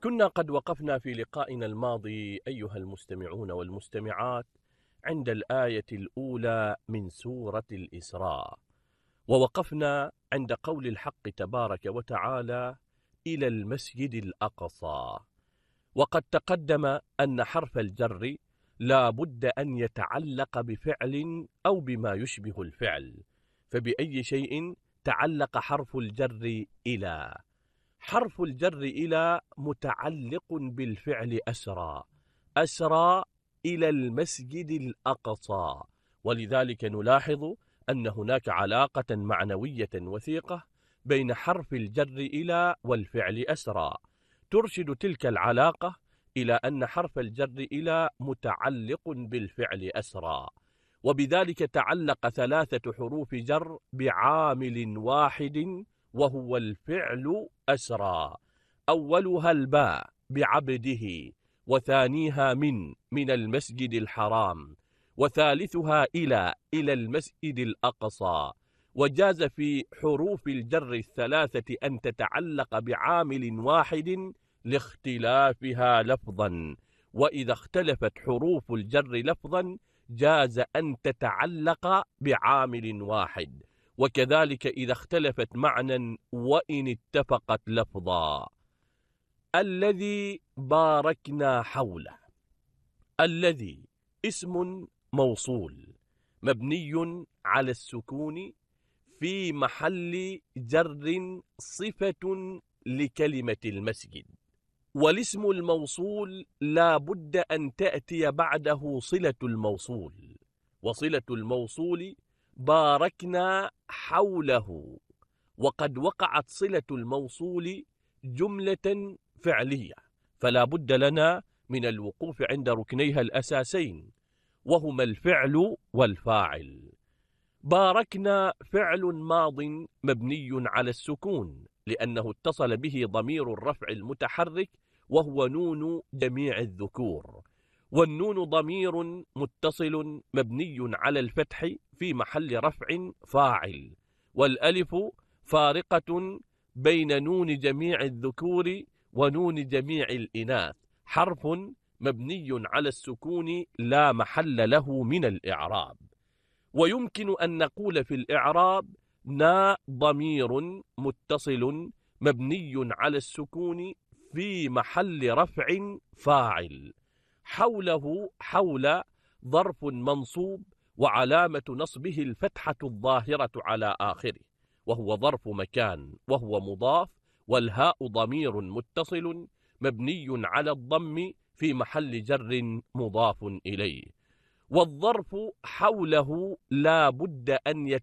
كنا قد وقفنا في لقائنا الماضي أيها المستمعون والمستمعات عند الآية الأولى من سورة الإسراء، ووقفنا عند قول الحق تبارك وتعالى إلى المسجد الأقصى. وقد تقدم أن حرف الجر لا بد أن يتعلق بفعل أو بما يشبه الفعل، فبأي شيء تعلق حرف الجر إلى؟ حرف الجر إلى متعلق بالفعل أسرى، أسرى إلى المسجد الأقصى، ولذلك نلاحظ أن هناك علاقة معنوية وثيقة بين حرف الجر إلى والفعل أسرى، ترشد تلك العلاقة إلى أن حرف الجر إلى متعلق بالفعل أسرى، وبذلك تعلق 3 حروف جر بعامل واحد وهو الفعل أسرى. أولها الباء بعبده، وثانيها من المسجد الحرام، وثالثها إلى المسجد الأقصى. وجاز في حروف الجر 3 أن تتعلق بعامل واحد لاختلافها لفظا، وإذا اختلفت حروف الجر لفظا جاز أن تتعلق بعامل واحد، وكذلك إذا اختلفت معنى وإن اتفقت لفظا. الذي باركنا حوله، الذي اسم موصول مبني على السكون في محل جر صفة لكلمة المسجد، والاسم الموصول لا بد أن تأتي بعده صلة الموصول، وصلة الموصول باركنا حوله، وقد وقعت صلة الموصول جملة فعلية، فلا بد لنا من الوقوف عند ركنيها الأساسين وهما الفعل والفاعل. باركنا فعل ماض مبني على السكون لأنه اتصل به ضمير الرفع المتحرك وهو نون جميع الذكور، والنون ضمير متصل مبني على الفتح في محل رفع فاعل، والألف فارقة بين نون جميع الذكور ونون جميع الإناث، حرف مبني على السكون لا محل له من الإعراب. ويمكن أن نقول في الإعراب نا ضمير متصل مبني على السكون في محل رفع فاعل. حوله حول ظرف منصوب وعلامة نصبه الفتحة الظاهرة على آخره، وهو ظرف مكان وهو مضاف، والهاء ضمير متصل مبني على الضم في محل جر مضاف إليه. والظرف حوله لا بد أن